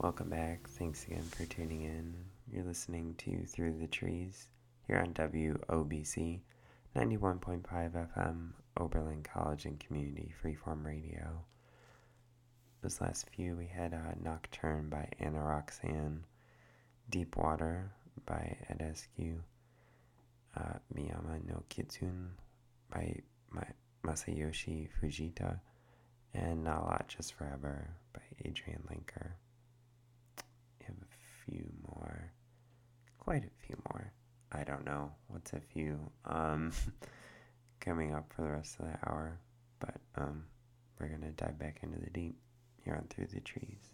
Welcome back. Thanks again for tuning in. You're listening to Through the Trees here on WOBC 91.5 FM, Oberlin College and Community Freeform Radio. This last few we had Nocturne by Anna Roxanne, Deep Water by Edescu, Miyama no Kitsune by Masayoshi Fujita, and Not a Lot Just Forever by Adrian Linker. We have a few more, quite a few more. I don't know what's a few coming up for the rest of the hour, but we're gonna dive back into the deep here on Through the Trees.